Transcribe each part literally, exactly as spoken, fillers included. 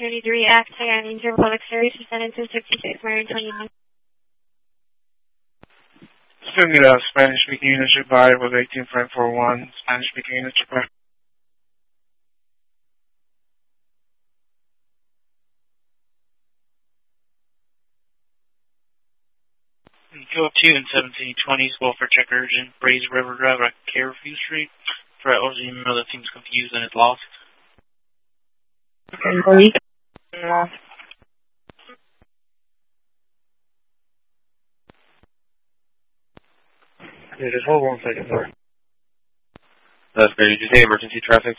thirty-three, active and injured public service, descended to sixty-six, Marion twenty-one. Student uh, Spanish-speaking units required with eighteen five four one. Spanish-speaking units required. Go two and seventeen twenties, welfare check urgent, Braze River Drive at Carefree Street. For L G email that seems confused and it's lost. Okay, yeah. Okay, just hold one second, sir. That's great. Did you say emergency traffic?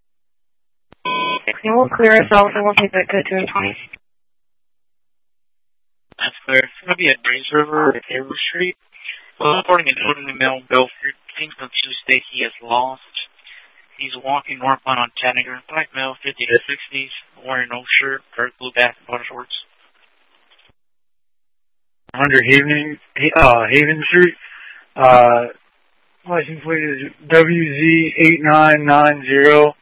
And we'll clear ourselves and we'll take that to two and twenty. That's clear. It's going to be at Braze River at Carefree Street. Well, reporting an elderly male Belford seems confused state he has lost. He's walking northbound on Chattanooga, black male, fifty to sixties, wearing no shirt, dark blue back and bottom shorts. one hundred Haven, uh, Haven Street. Uh, license plate is W Z eight nine nine zero.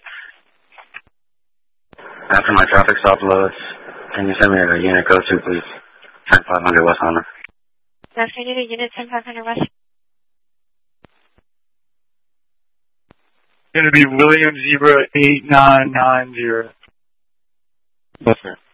After my traffic stop loads, can you send me a unit code to, please? ten five hundred West Honor. That's I need a unit ten five hundred West. It's going to be William Zebra eight nine nine zero. Yes, sir.